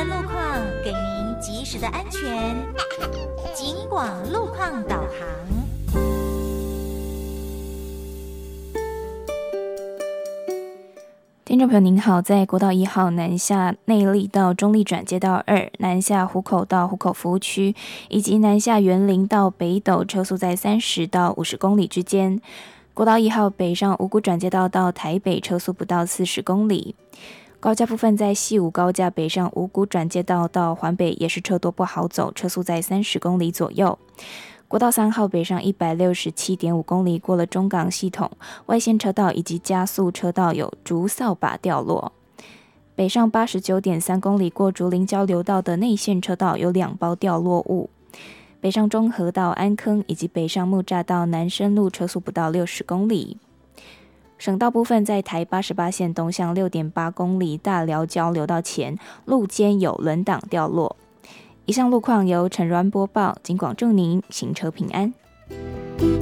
的路况，给您及时的安全。警广路况导航。 听众朋友您好，在国道1号南下内坜到中坜转接道2，南下湖口到湖口服务区，以及南下员林到北斗，车速在30到50公里之间。国道1号北上五股转接道到台北，车速不到40公里。高架部分在西武高架北上五股转接道到环北也是车多不好走，车速在30公里左右。国道3号北上167.5公里，过了中港系统外线车道以及加速车道有竹扫把掉落。北上89.3公里，过竹林交流道的内线车道有2包掉落物。北上中和到安坑以及北上木栅到南深路，车速不到60公里。省道部分在台88线东向6.8公里大寮交流道前路肩有轮挡掉落。以上路况由陈銮播报，警广祝您行车平安。